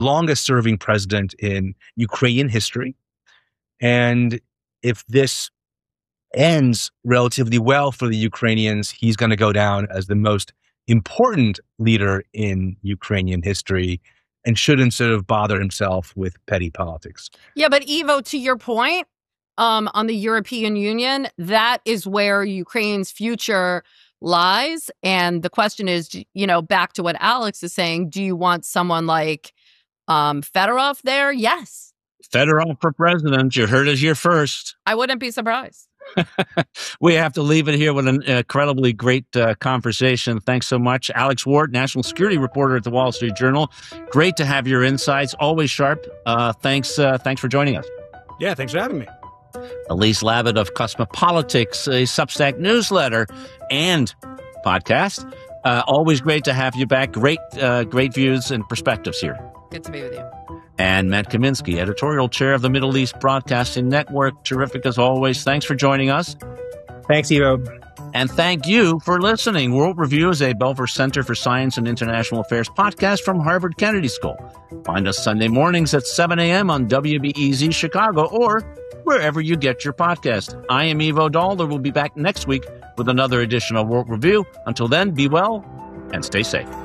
longest serving president in Ukrainian history. And if this ends relatively well for the Ukrainians, he's going to go down as the most important leader in Ukrainian history and shouldn't sort of bother himself with petty politics. Yeah, but Ivo, to your point, on the European Union, that is where Ukraine's future lies. And the question is, back to what Alex is saying, do you want someone like Fedorov there? Yes. Fedorov for president. You heard it here first. I wouldn't be surprised. We have to leave it here with an incredibly great conversation. Thanks so much. Alex Ward, national security reporter at the Wall Street Journal. Great to have your insights. Always sharp. Thanks for joining us. Yeah, thanks for having me. Elise Labott of Cosmopolitics, a Substack newsletter and podcast. Always great to have you back. Great views and perspectives here. Good to be with you. And Matt Kaminsky, editorial chair of the Middle East Broadcasting Network. Terrific as always. Thanks for joining us. Thanks, Ivo. And thank you for listening. World Review is a Belfer Center for Science and International Affairs podcast from Harvard Kennedy School. Find us Sunday mornings at 7 a.m. on WBEZ Chicago or wherever you get your podcast. I am Ivo Daalder. We'll be back next week with another edition of World Review. Until then, be well and stay safe.